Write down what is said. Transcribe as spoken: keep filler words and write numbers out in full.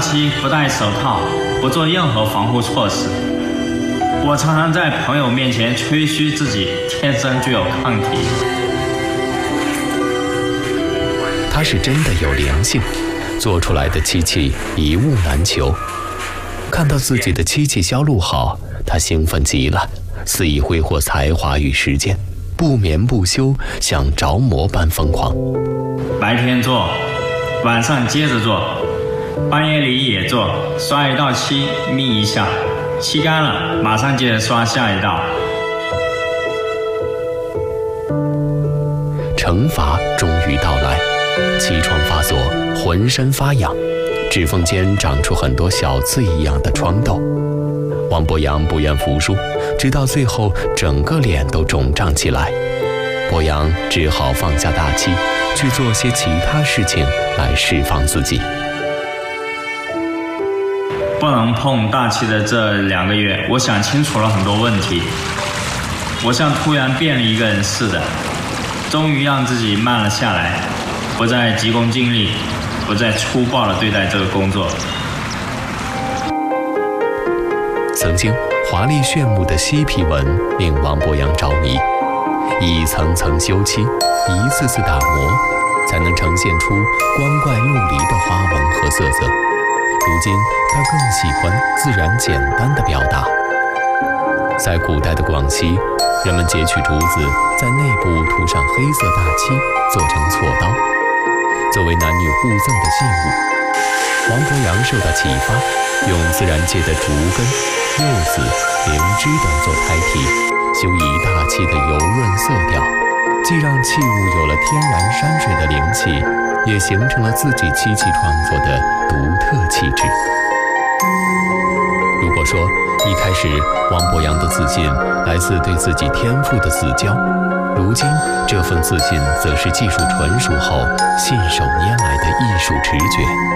漆不戴手套，不做任何防护措施。我常常在朋友面前吹嘘自己天生具有抗体。 他是真的有良心，做出来的漆器一物难求。看到自己的漆器销路好，他兴奋极了，肆意挥霍才华与时间，不眠不休，像着魔般疯狂。 白天做，晚上接着做，半夜里也做，刷一道漆眯一下，漆干了马上接着刷下一道。 惩罚终于到来，气疮发作，浑身发痒，指缝间长出很多小刺一样的疮痘。王博洋不愿服输，直到最后整个脸都肿胀起来。博洋只好放下大漆，去做些其他事情来释放自己。 不能碰大漆的这两个月，我想清楚了很多问题。我像突然变了一个人似的，终于让自己慢了下来，不再急功近利，不再粗暴地对待这个工作。 曾经华丽炫目的漆皮纹令王博洋着迷，一层层修漆，一次次打磨，才能呈现出光怪陆离的花纹和色泽。如今他更喜欢自然简单的表达。在古代的广西，人们截取竹子，在内部涂上黑色大漆，做成锉刀，作为男女互赠的信物。王博洋受到启发，用自然界的竹根、柚子、灵芝等做胎体，修以大漆的油润色调，既让器物有了天然山水的灵气，也形成了自己漆器创作的独特气质。如果说一开始王博洋的自信来自对自己天赋的自骄，如今这份自信则是技术纯熟后信手拈来的艺术直觉。